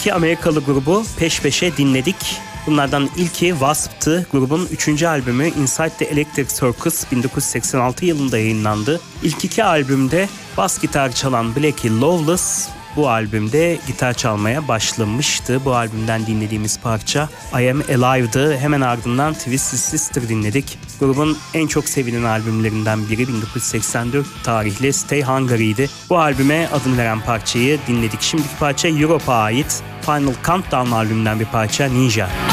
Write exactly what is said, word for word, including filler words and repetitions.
iki Amerikalı grubu peş peşe dinledik. Bunlardan ilki Wasp'tı. Grubun üçüncü albümü Inside the Electric Circus bin dokuz yüz seksen altı yılında yayınlandı. İlk iki albümde bas gitar çalan Blackie Lawless bu albümde gitar çalmaya başlamıştı. Bu albümden dinlediğimiz parça I Am Alive'dı. Hemen ardından Twisted Sister dinledik. Grubun en çok sevilen albümlerinden biri bin dokuz yüz seksen dört tarihli Stay Hungry'di. Bu albüme adını veren parçayı dinledik. Şimdiki parça Europe'a ait Final Countdown albümünden bir parça, Ninja.